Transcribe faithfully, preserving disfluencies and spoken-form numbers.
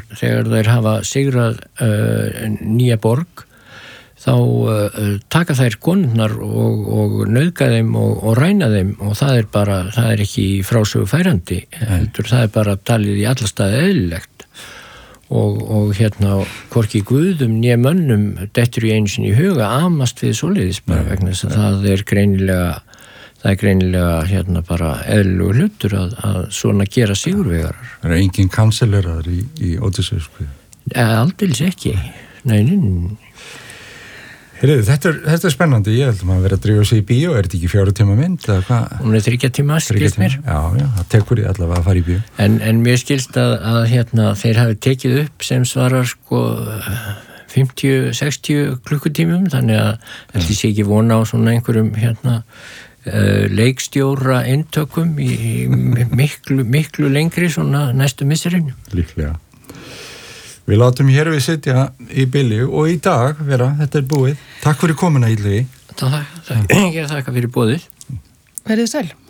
þegar, þegar þeir hafa sigrað uh, nýja borg þá uh, taka þær konurnar og, og nauðga þeim og, og ræna þeim og það er bara, það er ekki frásögu færandi, heldur það er bara talið í alla staði eðlilegt og, og hérna hvorki guðum né mönnum dettur í einu sinni í huga amast við svoleiðis bara vegna þess að það er greinilega það er greinilega hérna bara eðlilegur hlutur að, að svona gera sigurvegarar. Það er engin kanselleraður í, í Ódysseus? Aldeilis ekki, nei, nei. Heyrðu, þetta er, þetta er spennandi, ég held að maður verið að drífa sig í bíó, er þetta ekki fjóra tíma mynd eða hvað? Hún er þriggja tíma, skilst mér. Já, já, það tekur í allavega að fara í bíó. En, en mér skilst að, að hérna, þeir hafi tekið upp sem svarar sko fimmtíu til sextíu klukkutímum, þannig að þetta sé ekki vona á svona einhverjum hérna uh, leikstjóra eintökum í, í miklu, miklu lengri svona næstu misserinn. Líklega. Við látum hér við sitja í bili og í dag vera, þetta er búið. Takk fyrir komuna, Illugi. Takk, takk, ég þakka fyrir boðið. Verið sæl.